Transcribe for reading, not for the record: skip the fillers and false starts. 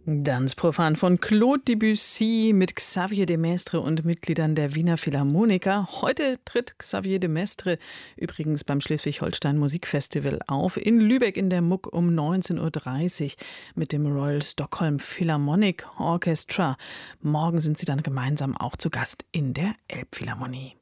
Ganz profan von Claude Debussy mit Xavier de Maistre und Mitgliedern der Wiener Philharmoniker. Heute tritt Xavier de Maistre übrigens beim Schleswig-Holstein Musikfestival auf. In Lübeck in der Muck um 19:30 Uhr mit dem Royal Stockholm Philharmonic Orchestra. Morgen sind sie dann gemeinsam auch zu Gast in der Elbphilharmonie.